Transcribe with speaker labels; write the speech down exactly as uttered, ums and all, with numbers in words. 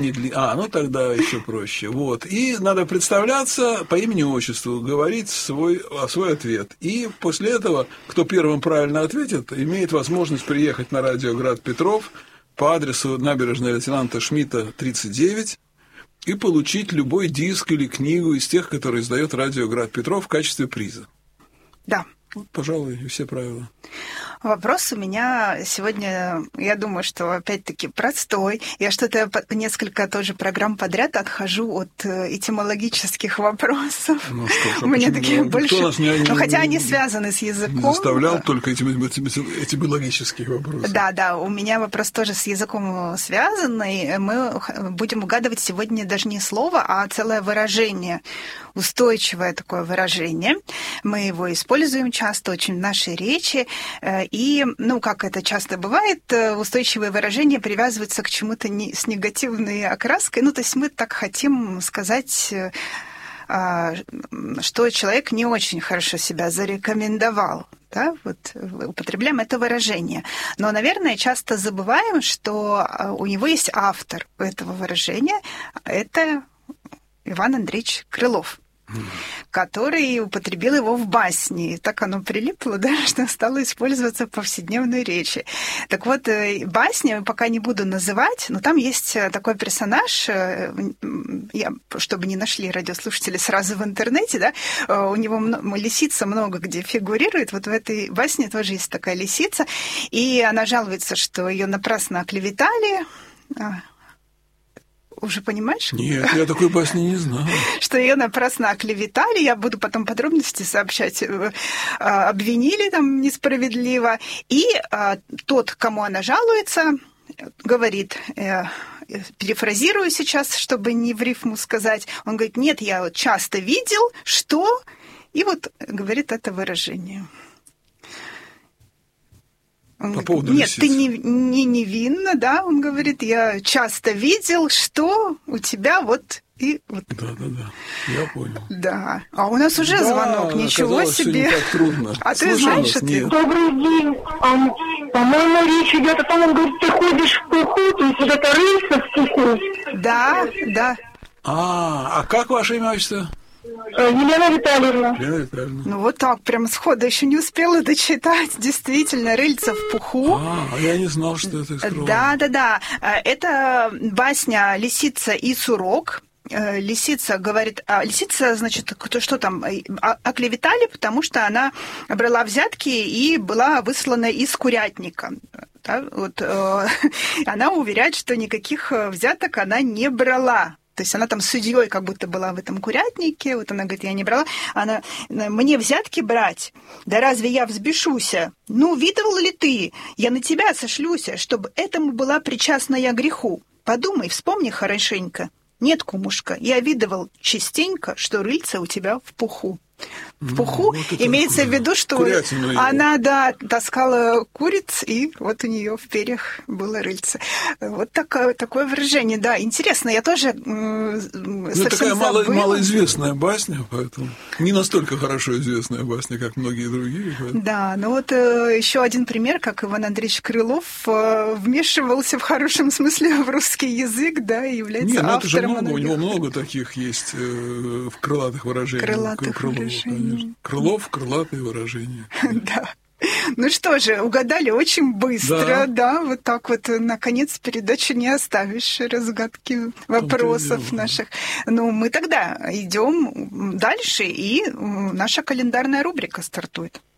Speaker 1: Не дли... А, ну тогда еще проще. Вот. И надо представляться по имени-отчеству, говорить свой, свой ответ. И после этого, кто первым правильно ответит, имеет возможность приехать на радио «Град Петров» по адресу набережная лейтенанта Шмидта, тридцать девять, и получить любой диск или книгу из тех, которые издает радио «Град Петров» в качестве приза.
Speaker 2: Да.
Speaker 1: Вот, пожалуй, и все правила.
Speaker 2: Вопрос у меня сегодня, я думаю, что опять-таки простой. Я что-то несколько тоже программ подряд отхожу от этимологических вопросов.
Speaker 1: Ну, что ж,
Speaker 2: у меня
Speaker 1: почему?
Speaker 2: такие
Speaker 1: Ну,
Speaker 2: больше...
Speaker 1: нас не,
Speaker 2: ну,
Speaker 1: не,
Speaker 2: хотя
Speaker 1: не,
Speaker 2: они связаны с языком.
Speaker 1: Не заставлял только этимологических вопросов.
Speaker 2: Да, да, у меня вопрос тоже с языком связанный. Мы будем угадывать сегодня даже не слово, а целое выражение. Устойчивое такое выражение. Мы его используем часто очень в нашей речи. И, ну, как это часто бывает, устойчивые выражения привязываются к чему-то не, с негативной окраской. Ну, то есть мы так хотим сказать, что человек не очень хорошо себя зарекомендовал. Да, вот употребляем это выражение. Но, наверное, часто забываем, что у него есть автор этого выражения. Это Иван Андреевич Крылов, который употребил его в басне. И так оно прилипло, да, что стало использоваться в повседневной речи. Так вот, басня пока не буду называть, но там есть такой персонаж, я, чтобы не нашли радиослушатели сразу в интернете, да, у него лисица много где фигурирует. Вот в этой басне тоже есть такая лисица, и она жалуется, что ее напрасно оклеветали. Уже понимаешь?
Speaker 1: Нет, я такой басни не знаю.
Speaker 2: Что ее напрасно оклеветали, я буду потом подробности сообщать, обвинили там несправедливо. И тот, кому она жалуется, говорит, перефразирую сейчас, чтобы не в рифму сказать, он говорит, нет, я вот часто видел, что... И вот говорит это выражение. Он
Speaker 1: По
Speaker 2: говорит,
Speaker 1: поводу
Speaker 2: нет,
Speaker 1: лисицы.
Speaker 2: ты не, не невинна, да, он говорит, я часто видел, что у тебя вот и вот.
Speaker 1: Да, да, да, я понял.
Speaker 2: Да, а у нас уже
Speaker 1: да,
Speaker 2: звонок, ничего себе.
Speaker 1: Не так трудно.
Speaker 2: А ты
Speaker 1: Слушай
Speaker 2: знаешь,
Speaker 1: нас,
Speaker 2: это...
Speaker 1: нет.
Speaker 3: Добрый день. А, по-моему, речь идет о том, он говорит, ты ходишь в пуху, то есть вот это рыльца в пуху.
Speaker 2: Да, да.
Speaker 1: А, а как ваше имя, отчество?
Speaker 3: Елена Витальевна.
Speaker 1: Елена Витальевна.
Speaker 2: Ну вот так, прям сходу еще не успела дочитать. Действительно, рыльца в пуху.
Speaker 1: А, а я не знал, что это из Крылова.
Speaker 2: Да, да, да. Это басня «Лисица и сурок». Лисица говорит, а лисица, значит, что там, оклеветали, потому что она брала взятки и была выслана из курятника. Да, вот, э, она уверяет, что никаких взяток она не брала. То есть она там судьей как будто была в этом курятнике, вот она говорит, я не брала, она, мне взятки брать, да разве я взбешуся? Ну, видывал ли ты, я на тебя сошлюся, чтобы этому была причастна я греху. Подумай, вспомни хорошенько. Нет, кумушка, я видывал частенько, что рыльца у тебя в пуху. В пуху
Speaker 1: вот
Speaker 2: имеется в виду, что она, да, таскала куриц, и вот у нее в перьях было рыльце. Вот такое, такое выражение, да, интересно. Я тоже ну, совсем
Speaker 1: такая мало,
Speaker 2: забыла.
Speaker 1: малоизвестная басня, поэтому не настолько хорошо известная басня, как многие другие. Поэтому...
Speaker 2: Да, ну вот э, еще один пример, как Иван Андреевич Крылов э, вмешивался в хорошем смысле в русский язык, да, и является
Speaker 1: Нет, ну это же
Speaker 2: автором.
Speaker 1: много, у
Speaker 2: многих...
Speaker 1: него много таких есть э, крылатых выражений.
Speaker 2: Крылатых
Speaker 1: Крылова,
Speaker 2: выражений.
Speaker 1: Конечно. Крылов, крылатые выражения.
Speaker 2: Да. Ну что же, угадали очень быстро, да,
Speaker 1: да
Speaker 2: вот так вот, наконец, передачу не оставишь разгадки вопросов наших. Ну, мы тогда идем дальше, и наша календарная рубрика стартует.